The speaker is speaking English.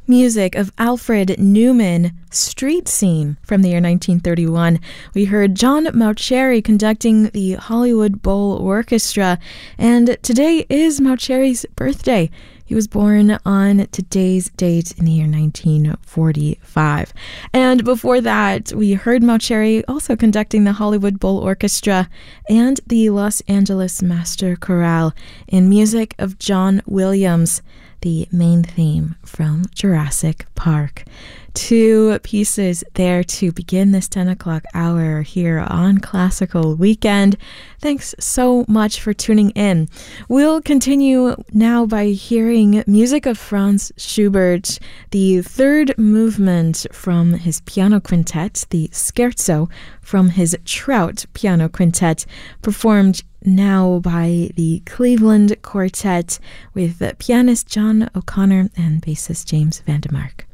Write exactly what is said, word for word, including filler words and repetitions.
music of Alfred Newman, Street Scene, from the year nineteen thirty-one. We heard John Mauceri conducting the Hollywood Bowl Orchestra, and today is Mauceri's birthday. He was born on today's date in the year nineteen forty-five. And before that, we heard Mauceri also conducting the Hollywood Bowl Orchestra and the Los Angeles Master Chorale in music of John Williams, the main theme from Jurassic Park. Two pieces there to begin this ten o'clock hour here on Classical Weekend. Thanks so much for tuning in. We'll continue now by hearing music of Franz Schubert, the third movement from his piano quintet, the Scherzo from his Trout piano quintet, performed now by the Cleveland Quartet with pianist John O'Connor and bassist James Vandemark.